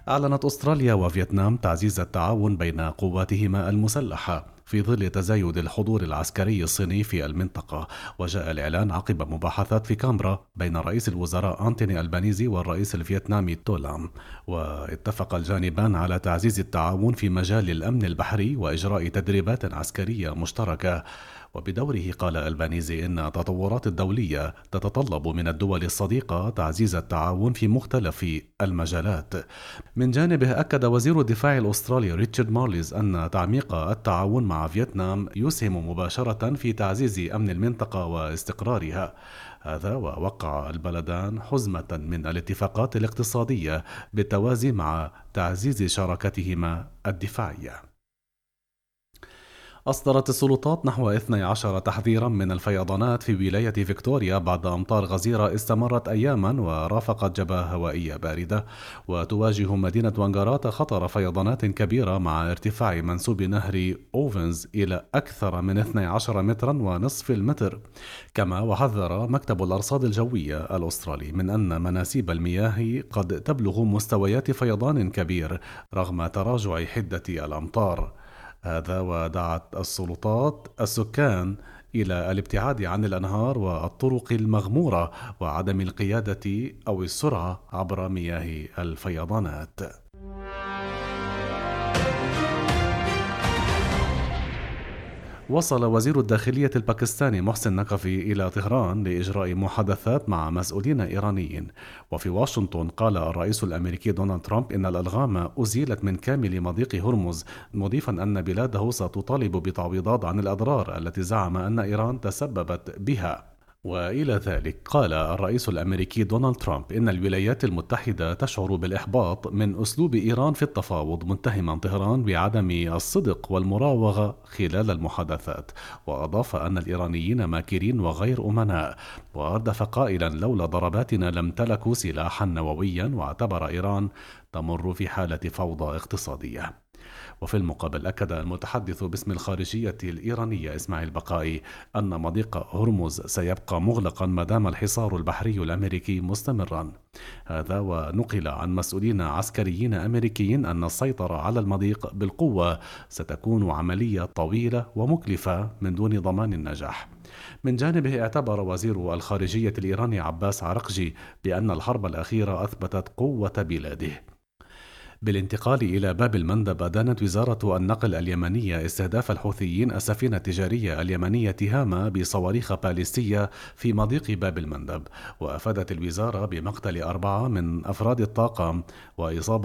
أعلنت أستراليا وفيتنام تعزيز التعاون بين قواتهما المسلحة في ظل تزايد الحضور العسكري الصيني في المنطقة. وجاء الإعلان عقب مباحثات في كامبرا بين رئيس الوزراء أنتوني ألبانيزي والرئيس الفيتنامي تولام. واتفق الجانبان على تعزيز التعاون في مجال الأمن البحري وإجراء تدريبات عسكرية مشتركة. وبدوره قال ألبانيزي إن التطورات الدولية تتطلب من الدول الصديقة تعزيز التعاون في مختلف المجالات. من جانبه أكد وزير الدفاع الأسترالي ريتشارد مارليز أن تعميق التعاون مع فيتنام يسهم مباشرة في تعزيز أمن المنطقة واستقرارها. هذا ووقع البلدان حزمة من الاتفاقات الاقتصادية بالتوازي مع تعزيز شراكتهما الدفاعية. أصدرت السلطات نحو 12 تحذيرا من الفيضانات في ولاية فيكتوريا بعد أمطار غزيرة استمرت أياما ورافقت جبهة هوائية باردة. وتواجه مدينة وانغارات خطر فيضانات كبيرة مع ارتفاع منسوب نهر أوفنز إلى أكثر من 12 مترا ونصف المتر. كما وحذر مكتب الأرصاد الجوية الأسترالي من أن مناسيب المياه قد تبلغ مستويات فيضان كبير رغم تراجع حدة الأمطار. هذا ودعت السلطات السكان إلى الابتعاد عن الأنهار والطرق المغمورة وعدم القيادة أو السرعة عبر مياه الفيضانات. وصل وزير الداخلية الباكستاني محسن نقفي إلى طهران لإجراء محادثات مع مسؤولين إيرانيين. وفي واشنطن قال الرئيس الأمريكي دونالد ترامب إن الألغام أزيلت من كامل مضيق هرمز، مضيفا أن بلاده ستطالب بتعويضات عن الأضرار التي زعم أن إيران تسببت بها. وإلى ذلك قال الرئيس الأمريكي دونالد ترامب إن الولايات المتحدة تشعر بالإحباط من أسلوب إيران في التفاوض، متهما طهران بعدم الصدق والمراوغة خلال المحادثات. وأضاف أن الإيرانيين ماكرين وغير أمناء، وأردف قائلا لولا ضرباتنا لامتلكوا سلاحا نوويا، واعتبر إيران تمر في حالة فوضى اقتصادية. وفي المقابل أكد المتحدث باسم الخارجية الإيرانية إسماعيل بقائي أن مضيق هرمز سيبقى مغلقا ما دام الحصار البحري الأمريكي مستمرا. هذا ونقل عن مسؤولين عسكريين أمريكيين أن السيطرة على المضيق بالقوة ستكون عملية طويلة ومكلفة من دون ضمان النجاح. من جانبه اعتبر وزير الخارجية الإيراني عباس عرقجي بأن الحرب الأخيرة أثبتت قوة بلاده. بالانتقال إلى باب المندب، أدانت وزارة النقل اليمنية استهداف الحوثيين السفينة التجارية اليمنية تهامة بصواريخ باليستية في مضيق باب المندب. وأفادت الوزارة بمقتل 4 من أفراد الطاقم وإصابة